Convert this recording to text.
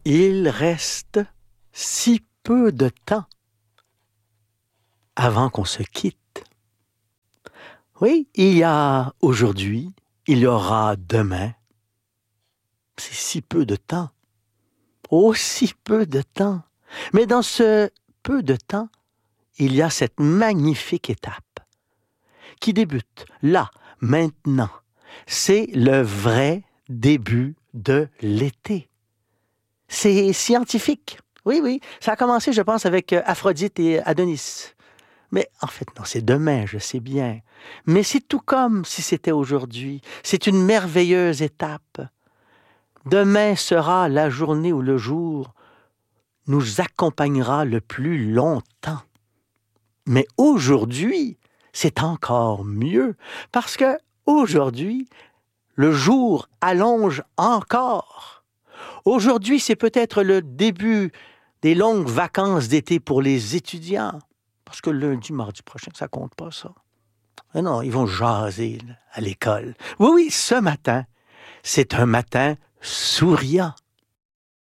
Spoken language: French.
Il reste si peu de temps avant qu'on se quitte. Oui, il y a aujourd'hui, il y aura demain. C'est si peu de temps. Oh, si peu de temps. Mais dans ce peu de temps, il y a cette magnifique étape qui débute là, maintenant. C'est le vrai début de l'été. C'est scientifique. Oui, oui. Ça a commencé, je pense, avec Aphrodite et Adonis. Mais en fait, non, c'est demain, je sais bien. Mais c'est tout comme si c'était aujourd'hui. C'est une merveilleuse étape. Demain sera la journée où le jour nous accompagnera le plus longtemps. Mais aujourd'hui, c'est encore mieux parce que aujourd'hui, le jour allonge encore. Aujourd'hui, c'est peut-être le début des longues vacances d'été pour les étudiants. Parce que lundi, mardi prochain, ça compte pas, ça. Mais non, ils vont jaser à l'école. Oui, oui, ce matin, c'est un matin souriant.